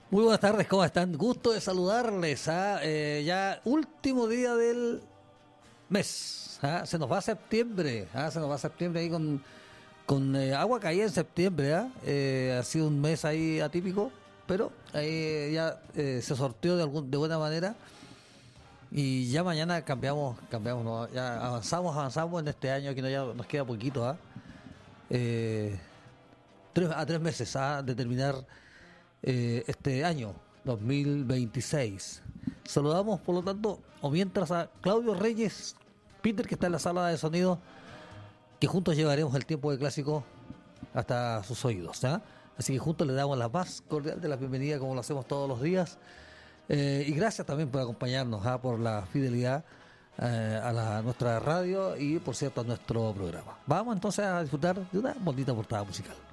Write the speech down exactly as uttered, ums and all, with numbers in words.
Muy buenas tardes, ¿cómo están? Gusto de saludarles. ¿Ah? Eh, ya último día del mes. ¿Ah? Se nos va septiembre. ¿Ah? Se nos va septiembre ahí con, con eh, agua caída en septiembre. ¿Ah? Eh, ha sido un mes ahí atípico, pero ahí ya eh, se sorteó de, algún, de buena manera. Y ya mañana cambiamos, cambiamos, ¿no? Ya avanzamos, avanzamos en este año que no, ya nos queda poquito. ¿Ah? Eh, tres, a tres meses ¿ah? de terminar Eh, este año dos mil veintiséis. Saludamos por lo tanto, o mientras, a Claudio Reyes, Peter, que está en la sala de sonido, que juntos llevaremos el tiempo de clásico hasta sus oídos, ¿eh? Así que juntos le damos la más cordial de la bienvenida, como lo hacemos todos los días, eh, y gracias también por acompañarnos, ¿eh? por la fidelidad eh, a, la, a nuestra radio y por cierto a nuestro programa. Vamos entonces a disfrutar de una bonita portada musical.